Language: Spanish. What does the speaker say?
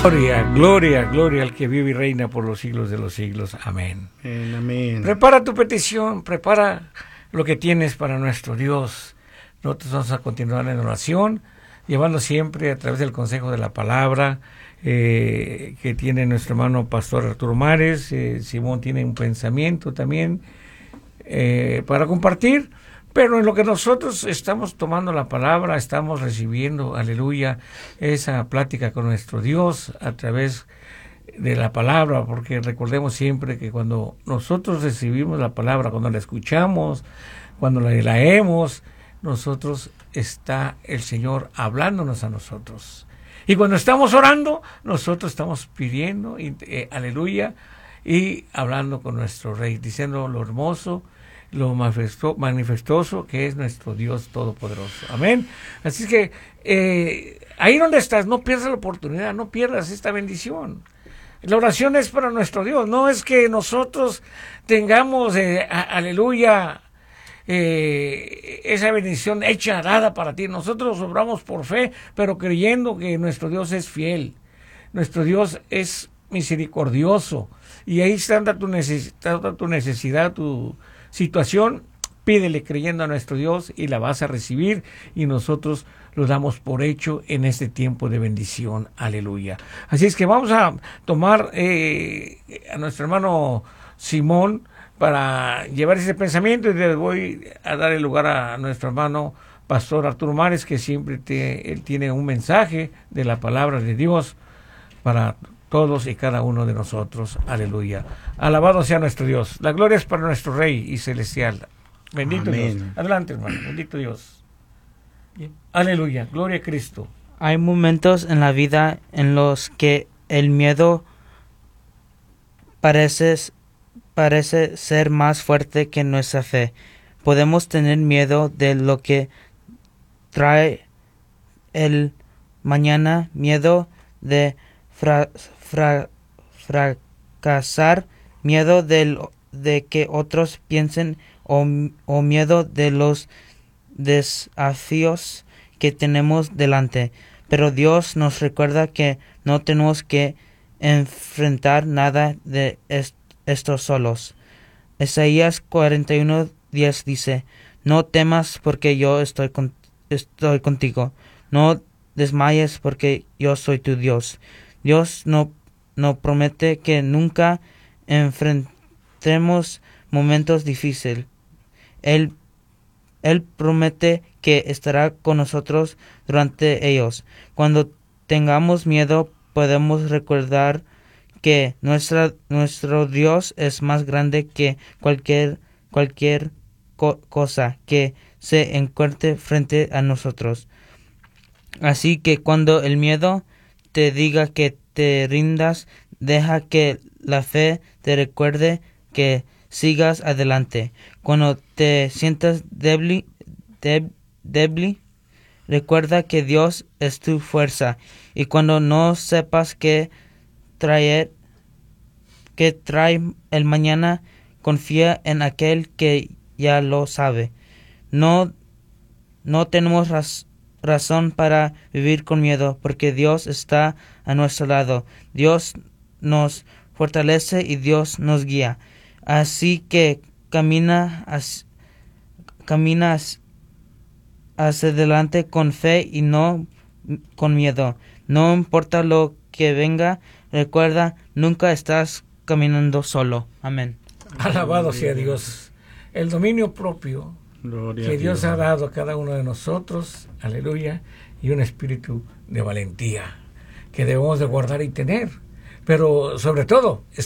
Gloria, gloria, gloria al que vive y reina por los siglos de los siglos. Amén. Amén. Prepara tu petición, prepara lo que tienes para nuestro Dios. Nosotros vamos a continuar en oración, llevando siempre a través del consejo de la palabra que tiene nuestro hermano Pastor Arturo Mares. Simón tiene un pensamiento también para compartir. Pero en lo que nosotros estamos tomando la palabra, estamos recibiendo, aleluya, esa plática con nuestro Dios a través de la palabra, porque recordemos siempre que cuando nosotros recibimos la palabra, cuando la escuchamos, cuando la leemos, nosotros está el Señor hablándonos a nosotros. Y cuando estamos orando, nosotros estamos pidiendo, aleluya, y hablando con nuestro Rey, diciendo lo hermoso, lo manifestoso que es nuestro Dios Todopoderoso. Amén. Así es que ahí donde estás, no pierdas la oportunidad, no pierdas esta bendición. La oración es para nuestro Dios, no es que nosotros tengamos, aleluya, esa bendición hecha, dada para ti. Nosotros obramos por fe, pero creyendo que nuestro Dios es fiel, nuestro Dios es misericordioso, y ahí está tu necesidad, tu situación, pídele creyendo a nuestro Dios y la vas a recibir, y nosotros lo damos por hecho en este tiempo de bendición. Aleluya. Así es que vamos a tomar a nuestro hermano Simón para llevar ese pensamiento, y le voy a dar el lugar a nuestro hermano Pastor Arturo Mares, que siempre él tiene un mensaje de la palabra de Dios para todos y cada uno de nosotros. Aleluya. Alabado sea nuestro Dios. La gloria es para nuestro Rey y celestial. Bendito Amén. Dios. Adelante, hermano. Bendito Dios. Bien. Aleluya. Gloria a Cristo. Hay momentos en la vida en los que el miedo parece ser más fuerte que nuestra fe. Podemos tener miedo de lo que trae el mañana, miedo de fracasar, miedo de que otros piensen, o miedo de los desafíos que tenemos delante. Pero Dios nos recuerda que no tenemos que enfrentar nada de esto solos. Isaías 41:10 dice: no temas, porque yo estoy contigo. No desmayes, porque yo soy tu Dios. Dios no promete que nunca enfrentemos momentos difíciles. Él promete que estará con nosotros durante ellos. Cuando tengamos miedo, podemos recordar que nuestro Dios es más grande que cualquier cosa que se encuentre frente a nosotros. Así que cuando el miedo te diga que te rindas, deja que la fe te recuerde que sigas adelante. Cuando te sientas débil, recuerda que Dios es tu fuerza. Y cuando no sepas qué trae el mañana, confía en aquel que ya lo sabe. No tenemos razón para vivir con miedo, porque Dios está a nuestro lado. Dios nos fortalece y Dios nos guía. Así que camina hacia adelante con fe y no con miedo. No importa lo que venga, recuerda, nunca estás caminando solo. Amén. Alabado sea Dios. El dominio propio Gloria que a Dios ha dado a cada uno de nosotros, aleluya, y un espíritu de valentía que debemos de guardar y tener, pero sobre todo